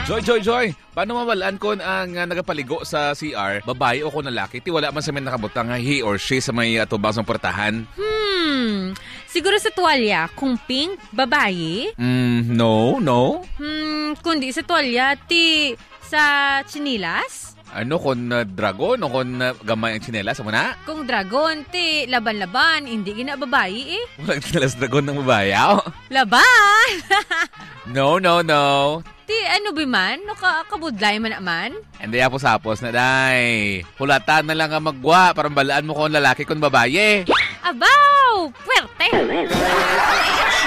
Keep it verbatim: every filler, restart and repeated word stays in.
Joy, Joy, Joy. Paano mawalaan ko ang uh, nagapaligo sa C R, babae o kung lalaki? Ti wala man sa may nakabutang he or she sa may atubang uh, portahan. Hmm, siguro sa tuwalya, kung pink, babae? Hmm, no, no. Hmm, kundi sa tuwalya, ti sa chinilas? Ano, kung uh, dragon o kung uh, gamay ang tsinelas mo na? Kung dragon, ti laban-laban, hindi gina babae eh. Walang tsinelas dragon ng babae, oh. Laban! No, no, no. Ti ano ba man? No, ka kabudlay man naman? Hindi apos-apos na, day. Hulatan na lang ang magwa para balaan mo kung lalaki kung babae. Abaw! Puwerte!